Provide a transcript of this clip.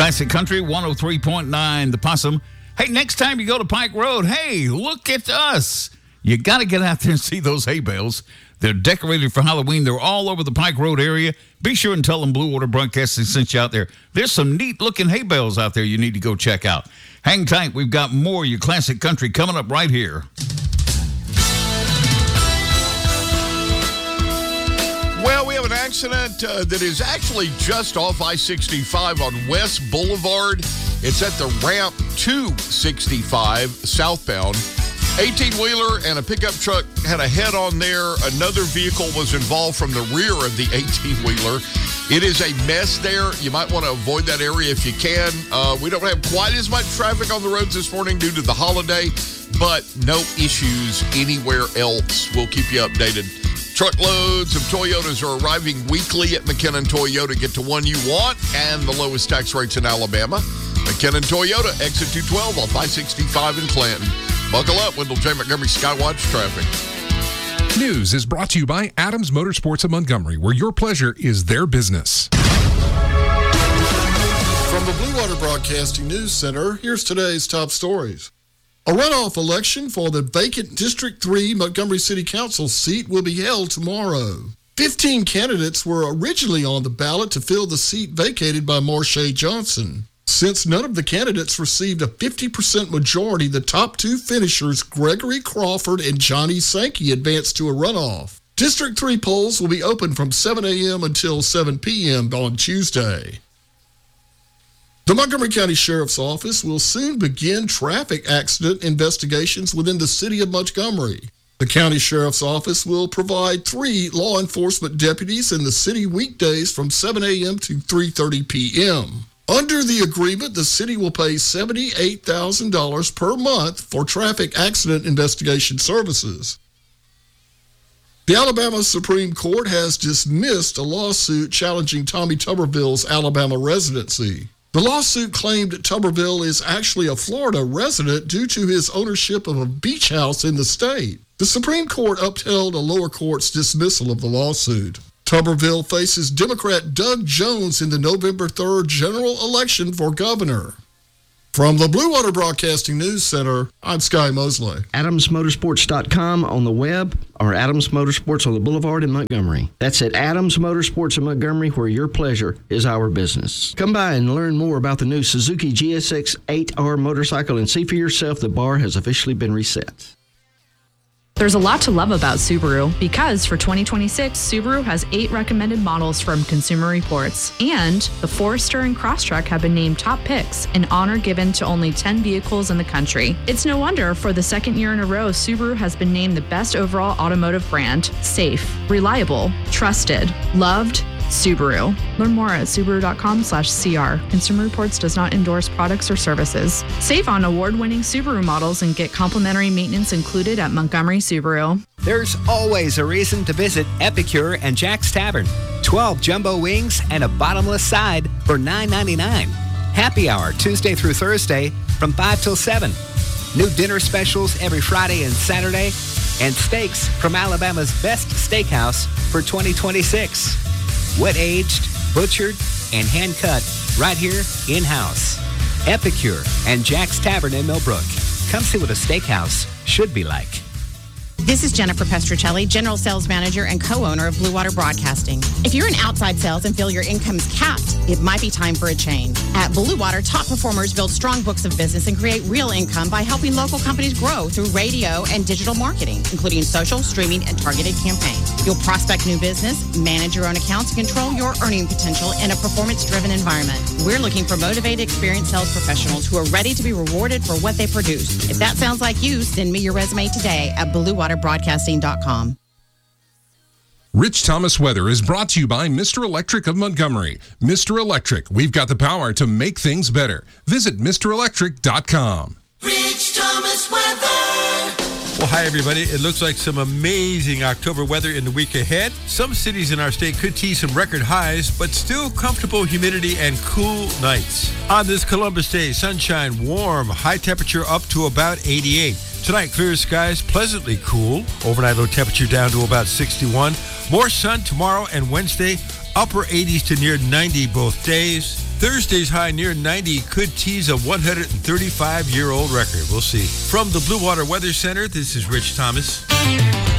Classic Country 103.9, The Possum. Hey, next time you go to Pike Road, hey, look at us. You got to get out there and see those hay bales. They're decorated for Halloween. They're all over the Pike Road area. Be sure and tell them Blue Water Broadcasting sent you out there. There's some neat-looking hay bales out there you need to go check out. Hang tight. We've got more of your Classic Country coming up right here. Well, we have an accident that is actually just off I-65 on West Boulevard. It's at the ramp to 65 southbound. 18-wheeler and a pickup truck had a head-on there. Another vehicle was involved from the rear of the 18-wheeler. It is a mess there. You might want to avoid that area if you can. We don't have quite as much traffic on the roads this morning due to the holiday, but no issues anywhere else. We'll keep you updated. Truckloads of Toyotas are arriving weekly at McKinnon Toyota. Get to one you want and the lowest tax rates in Alabama. McKinnon Toyota, exit 212 off I-65 in Clanton. Buckle up, Wendell J. Montgomery Skywatch traffic. News is brought to you by Adams Motorsports of Montgomery, where your pleasure is their business. From the Blue Water Broadcasting News Center, here's today's top stories. A runoff election for the vacant District 3 Montgomery City Council seat will be held tomorrow. 15 candidates were originally on the ballot to fill the seat vacated by Marsha Johnson. Since none of the candidates received a 50% majority, the top two finishers, Gregory Crawford and Johnny Sankey, advanced to a runoff. District 3 polls will be open from 7 a.m. until 7 p.m. on Tuesday. The Montgomery County Sheriff's Office will soon begin traffic accident investigations within the city of Montgomery. The County Sheriff's Office will provide 3 law enforcement deputies in the city weekdays from 7 a.m. to 3:30 p.m. Under the agreement, the city will pay $78,000 per month for traffic accident investigation services. The Alabama Supreme Court has dismissed a lawsuit challenging Tommy Tuberville's Alabama residency. The lawsuit claimed Tuberville is actually a Florida resident due to his ownership of a beach house in the state. The Supreme Court upheld a lower court's dismissal of the lawsuit. Tuberville faces Democrat Doug Jones in the November 3rd general election for governor. From the Blue Water Broadcasting News Center, I'm Sky Mosley. AdamsMotorsports.com on the web or Adams Motorsports on the Boulevard in Montgomery. That's at Adams Motorsports in Montgomery, where your pleasure is our business. Come by and learn more about the new Suzuki GSX 8R motorcycle and see for yourself the bar has officially been reset. There's a lot to love about Subaru because for 2026, Subaru has 8 recommended models from Consumer Reports, and the Forester and Crosstrek have been named top picks, an honor given to only 10 vehicles in the country. It's no wonder for the second year in a row, Subaru has been named the best overall automotive brand. Safe, reliable, trusted, loved, Subaru. Learn more at Subaru.com/CR. Consumer Reports does not endorse products or services. Save on award-winning Subaru models and get complimentary maintenance included at Montgomery Subaru. There's always a reason to visit Epicure and Jack's Tavern. 12 jumbo wings and a bottomless side for $9.99. Happy hour Tuesday through Thursday from 5 till 7. New dinner specials every Friday and Saturday. And steaks from Alabama's best steakhouse for 2026. Wet-aged, butchered, and hand-cut right here in-house. Epicure and Jack's Tavern in Millbrook. Come see what a steakhouse should be like. This is Jennifer Pestruccelli, General Sales Manager and co-owner of Blue Water Broadcasting. If you're in outside sales and feel your income's capped, it might be time for a change. At Blue Water, top performers build strong books of business and create real income by helping local companies grow through radio and digital marketing, including social, streaming, and targeted campaigns. You'll prospect new business, manage your own accounts, and control your earning potential in a performance-driven environment. We're looking for motivated, experienced sales professionals who are ready to be rewarded for what they produce. If that sounds like you, send me your resume today at BlueWaterBroadcasting.com. Rich Thomas Weather is brought to you by Mr. Electric of Montgomery. Mr. Electric, we've got the power to make things better. Visit MrElectric.com. Rich Thomas Weather. Well, hi, everybody. It looks like some amazing October weather in the week ahead. Some cities in our state could tease some record highs, but still comfortable humidity and cool nights. On this Columbus Day, sunshine, warm, high temperature up to about 88. Tonight, clear skies, pleasantly cool. Overnight low temperature down to about 61. More sun tomorrow and Wednesday, upper 80s to near 90 both days. Thursday's high near 90 could tease a 135-year-old record. We'll see. From the Blue Water Weather Center, this is Rich Thomas.